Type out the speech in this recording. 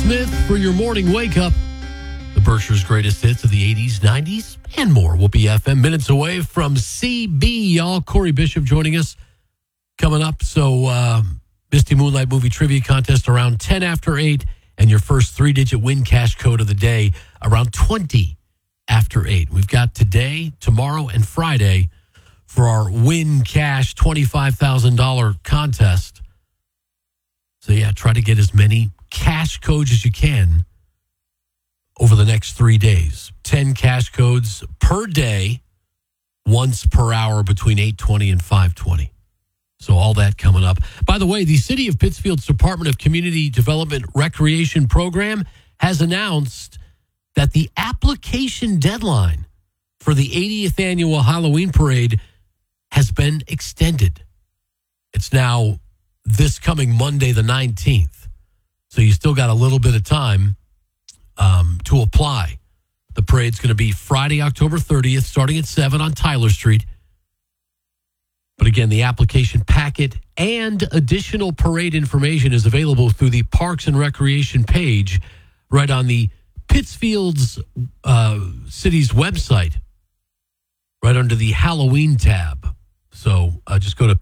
Smith for your morning wake-up. The Berkshire's greatest hits of the 80s, 90s, and more. Whoopee FM, minutes away from CB, y'all. Corey Bishop joining us coming up. So, Misty Moonlight Movie Trivia Contest around 10 after 8, and your first three-digit win cash code of the day around 20 after 8. We've got today, tomorrow, and Friday for our win cash $25,000 contest. So, yeah, try to get as many cash codes as you can over the next 3 days. 10 cash codes per day, once per hour between 8:20 and 5:20. So all that coming up. By the way, the City of Pittsfield's Department of Community Development Recreation Program has announced that the application deadline for the 80th annual Halloween parade has been extended. It's now this coming Monday, the 19th. So you still got a little bit of time to apply. The parade's going to be Friday, October 30th, starting at 7 on Tyler Street. But again, the application packet and additional parade information is available through the Parks and Recreation page right on the Pittsfield's city's website, right under the Halloween tab. So just go to